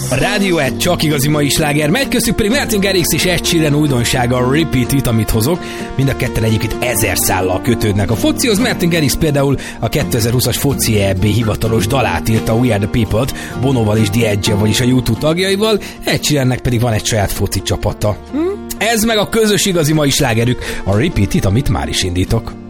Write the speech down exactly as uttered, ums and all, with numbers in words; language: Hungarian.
A Rádió egy csak igazi mai sláger megy, köztük pedig Martin Garrix és Ed Sheeran újdonsága a Repeat It, amit hozok. Mind a ketten egyébként ezer szállal kötődnek a focihoz. Martin Garrix például a kétezer-húszas foci é bé hivatalos dalát írta, We Are The People-t, Bonoval és The Edge-el, vagyis a U kettő tagjaival, Ed Sheerannek pedig van egy saját foci csapata. Hm? Ez meg a közös igazi mai slágerük, a Repeat It, amit már is indítok.